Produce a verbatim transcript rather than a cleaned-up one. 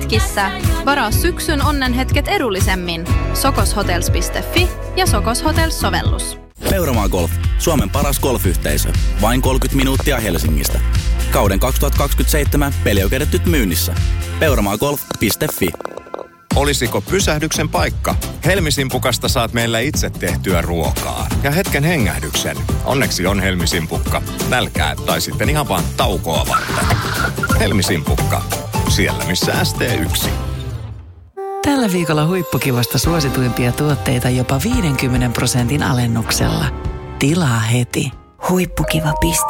Pitkissä. Varaa syksyn onnenhetket edullisemmin. sokoshotels piste fi ja Sokos Hotels-sovellus. Peuramaa Golf, Suomen paras golfyhteisö. Vain kolmekymmentä minuuttia Helsingistä. Kauden kaksituhattakaksikymmentäseitsemän pelioikeudet nyt myynnissä. peuramaagolf piste fi. Olisiko pysähdyksen paikka? Helmisimpukasta saat meillä itse tehtyä ruokaa. Ja hetken hengähdyksen. Onneksi on Helmisimpukka. Nälkää tai sitten ihan vaan taukoa varten. Helmisimpukka. Siellä missä S T yksi. Tällä viikolla Huippukivasta suosituimpia tuotteita jopa viidenkymmenen prosentin alennuksella. Tilaa heti. Huippukiva piste